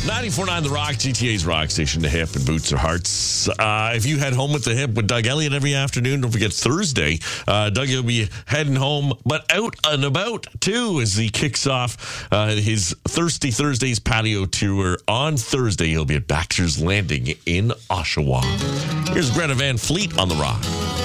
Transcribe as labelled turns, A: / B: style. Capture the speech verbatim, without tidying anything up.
A: ninety-four point nine The Rock, G T A's rock station, The Hip, and Boots or Hearts. Uh, if you head home with The Hip with Doug Elliott every afternoon, don't forget Thursday. Uh, Doug will be heading home, but out and about, too, as he kicks off uh, his Thirsty Thursdays patio tour. On Thursday, he'll be at Baxter's Landing in Oshawa. Here's Greta Van Fleet on The Rock.